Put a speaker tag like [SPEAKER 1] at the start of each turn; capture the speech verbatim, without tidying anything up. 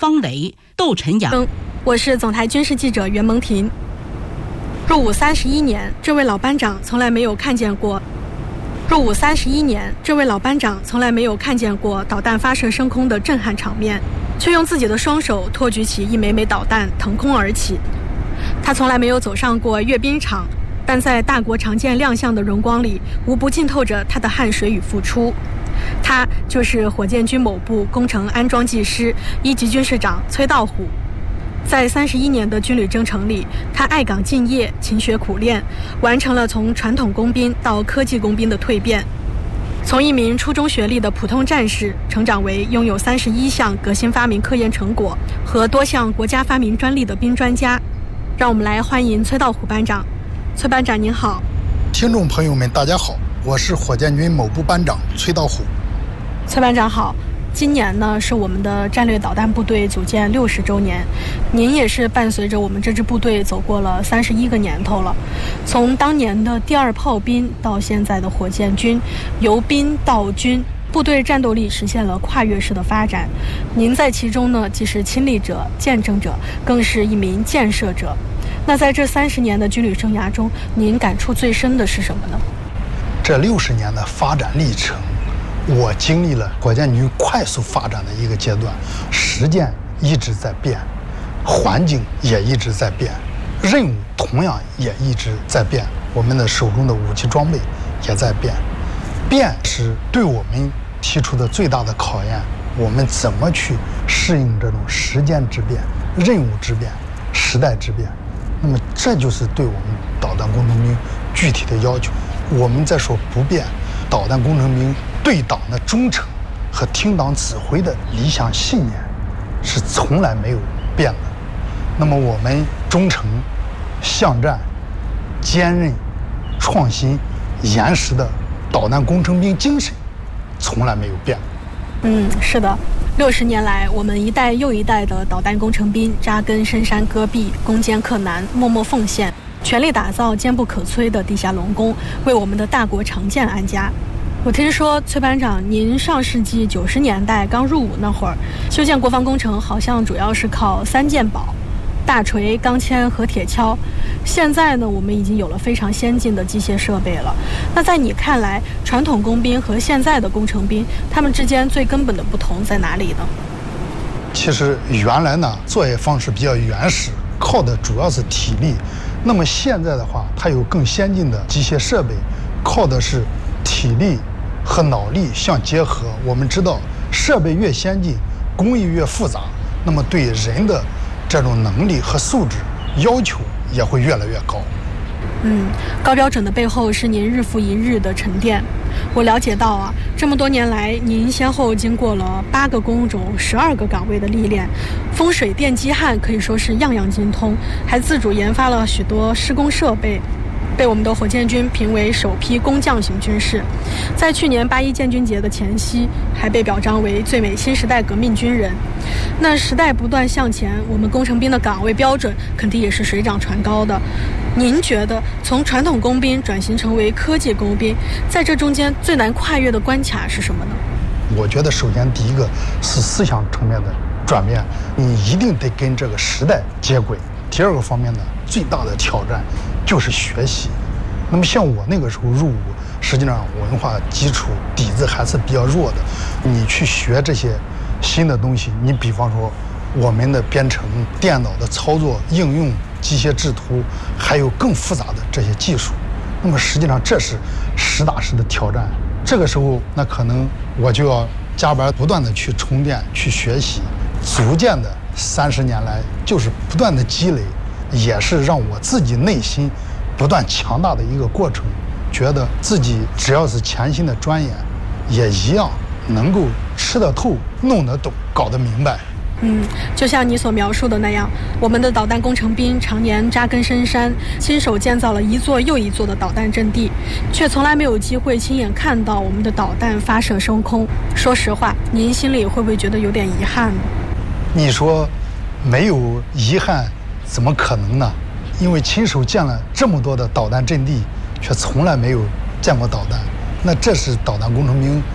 [SPEAKER 1] 方雷、窦晨阳。
[SPEAKER 2] 我是总台军事记者袁蒙婷。入伍三十一年，这位老班长从来没有看见过。入伍三十一年，这位老班长从来没有看见过导弹发射升空的震撼场面，却用自己的双手托举起一枚枚导弹腾空而起。他从来没有走上过阅兵场，但在大国常见亮相的荣光里，无不浸透着他的汗水与付出。他就是火箭军某部工程安装技师一级军事长崔道虎。在三十一年的军旅征程里，他爱岗敬业，勤学苦练，完成了从传统工兵到科技工兵的蜕变，从一名初中学历的普通战士成长为拥有三十一项革新发明科研成果和多项国家发明专利的兵专家。让我们来欢迎崔道虎班长。崔班长您好。
[SPEAKER 3] 听众朋友们大家好，我是火箭军某部班长崔道虎。
[SPEAKER 2] 崔班长好。今年呢是我们的战略导弹部队组建六十周年，您也是伴随着我们这支部队走过了三十一个年头了。从当年的第二炮兵到现在的火箭军，由兵到军，部队战斗力实现了跨越式的发展。您在其中呢，既是亲历者、见证者，更是一名建设者。那在这三十年的军旅生涯中，您感触最深的是什么呢？
[SPEAKER 3] 这六十年的发展历程，我经历了火箭军快速发展的一个阶段，实践一直在变，环境也一直在变，任务同样也一直在变，我们的手中的武器装备也在变。变是对我们提出的最大的考验，我们怎么去适应这种时间之变、任务之变、时代之变？那么这就是对我们导弹工程兵具体的要求。我们在说不变，导弹工程兵对党的忠诚和听党指挥的理想信念是从来没有变的。那么我们忠诚、向战、坚韧、创新、严实的导弹工程兵精神从来没有变。
[SPEAKER 2] 嗯，是的，六十年来，我们一代又一代的导弹工程兵扎根深山戈壁，攻坚克难，默默奉献，全力打造坚不可摧的地下龙宫，为我们的大国常建安家。我听说崔班长，您上世纪九十年代刚入伍那会儿，修建国防工程好像主要是靠三件宝：大锤、钢钎和铁锹。现在呢，我们已经有了非常先进的机械设备了。那在你看来，传统工兵和现在的工程兵，他们之间最根本的不同在哪里呢？
[SPEAKER 3] 其实原来呢，作业方式比较原始，靠的主要是体力。那么现在的话，它有更先进的机械设备，靠的是体力和脑力相结合。我们知道，设备越先进，工艺越复杂，那么对人的这种能力和素质要求也会越来越高。
[SPEAKER 2] 嗯，高标准的背后是您日复一日的沉淀。我了解到啊，这么多年来，您先后经过了八个工种、十二个岗位的历练，风水电机焊可以说是样样精通，还自主研发了许多施工设备，被我们的火箭军评为首批工匠型军事。在去年八一建军节的前夕，还被表彰为最美新时代革命军人。那时代不断向前，我们工程兵的岗位标准肯定也是水涨船高的。您觉得从传统工兵转型成为科技工兵，在这中间最难跨越的关卡是什么呢？
[SPEAKER 3] 我觉得首先第一个是思想层面的转变，你一定得跟这个时代接轨。第二个方面呢，最大的挑战就是学习。那么像我那个时候入伍，实际上文化基础底子还是比较弱的，你去学这些新的东西，你比方说我们的编程、电脑的操作应用、机械制图，还有更复杂的这些技术，那么实际上这是实打实的挑战。这个时候那可能我就要加班不断的去充电、去学习，逐渐的三十年来就是不断的积累，也是让我自己内心不断强大的一个过程。觉得自己只要是潜心的钻研，也一样能够吃得透、弄得懂、搞得明白。
[SPEAKER 2] 嗯，就像你所描述的那样，我们的导弹工程兵常年扎根深山，亲手建造了一座又一座的导弹阵地，却从来没有机会亲眼看到我们的导弹发射升空。说实话，您心里会不会觉得有点遗憾呢？
[SPEAKER 3] 你说没有遗憾怎么可能呢？因为亲手建了这么多的导弹阵地，却从来没有见过导弹，那这是导弹工程兵